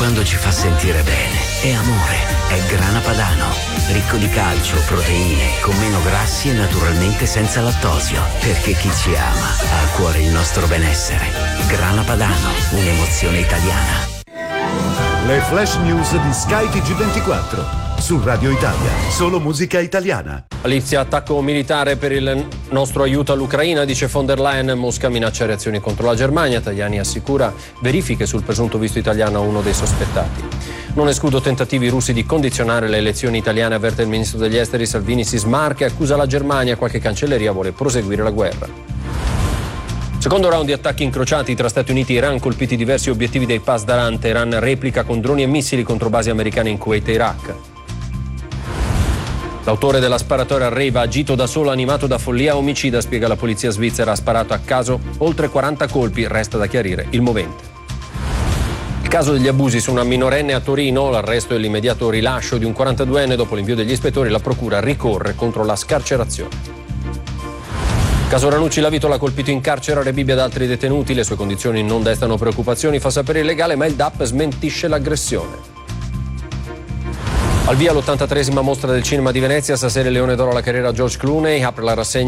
quando ci fa sentire bene. È amore, è Grana Padano, ricco di calcio, proteine, con meno grassi e naturalmente senza lattosio, perché chi ci ama ha a cuore il nostro benessere. Grana Padano, un'emozione italiana. Le flash news di Sky TG24 su Radio Italia, solo musica italiana. Alizia, attacco militare per il nostro aiuto all'Ucraina, dice von der Leyen. Mosca minaccia reazioni contro la Germania. Tajani assicura verifiche sul presunto visto italiano a uno dei sospettati. Non escludo tentativi russi di condizionare le elezioni italiane, avverte il ministro degli esteri. Salvini si smarca e accusa la Germania. Qualche cancelleria vuole proseguire la guerra. Secondo round di attacchi incrociati tra Stati Uniti e Iran, colpiti diversi obiettivi dei Pasdaran. Teheran replica con droni e missili contro basi americane in Kuwait e Iraq. L'autore della sparatoria a Reva, agito da solo, animato da follia omicida, spiega la polizia svizzera. Ha sparato a caso oltre 40 colpi, resta da chiarire il movente. Il caso degli abusi su una minorenne a Torino, l'arresto e l'immediato rilascio di un 42enne. Dopo l'invio degli ispettori, la procura ricorre contro la scarcerazione. Caso Ranucci, la Vitola ha colpito in carcere Rebibbia ed altri detenuti. Le sue condizioni non destano preoccupazioni, fa sapere il legale, ma il DAP smentisce l'aggressione. Al via l'83esima mostra del cinema di Venezia, stasera il Leone d'Oro alla carriera George Clooney, apre la rassegna